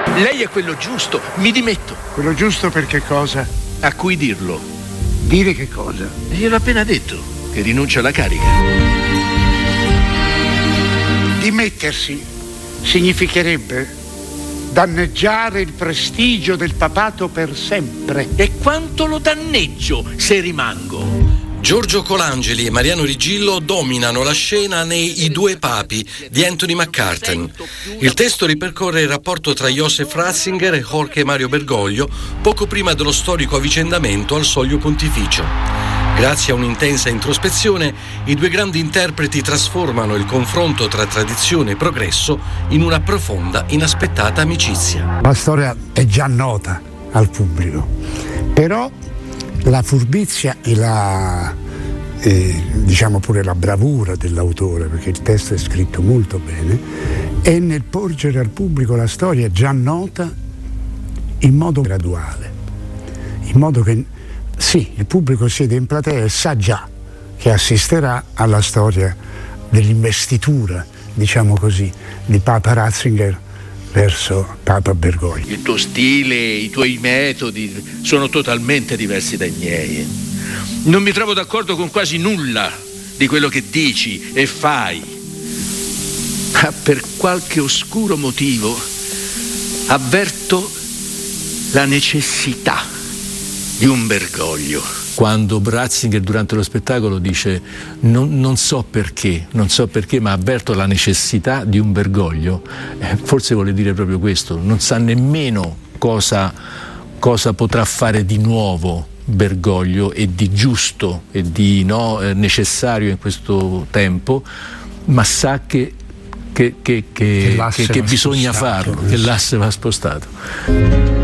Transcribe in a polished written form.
Lei è quello giusto, mi dimetto. Quello giusto per che cosa? A cui dirlo? Dire che cosa? Gliel'ho appena detto, che rinuncio alla carica. Dimettersi significherebbe danneggiare il prestigio del papato per sempre. E quanto lo danneggio se rimango? Giorgio Colangeli e Mariano Rigillo dominano la scena nei I due papi di Anthony McCarten. Il testo ripercorre il rapporto tra Joseph Ratzinger e Jorge Mario Bergoglio poco prima dello storico avvicendamento al soglio pontificio. Grazie a un'intensa introspezione, i due grandi interpreti trasformano il confronto tra tradizione e progresso in una profonda, inaspettata amicizia. La storia è già nota al pubblico, però la furbizia e diciamo pure la bravura dell'autore, perché il testo è scritto molto bene, è nel porgere al pubblico la storia già nota in modo graduale, in modo che sì, il pubblico siede in platea e sa già che assisterà alla storia dell'investitura, diciamo così, di Papa Ratzinger verso Papa Bergoglio. Il tuo stile, i tuoi metodi sono totalmente diversi dai miei. Non mi trovo d'accordo con quasi nulla di quello che dici e fai. Ma per qualche oscuro motivo avverto la necessità di un Bergoglio. Quando Ratzinger durante lo spettacolo dice non so perché, ma avverto la necessità di un Bergoglio, forse vuole dire proprio questo, non sa nemmeno cosa potrà fare di nuovo Bergoglio e di giusto e di necessario in questo tempo, ma sa che bisogna farlo, che l'asse va spostato.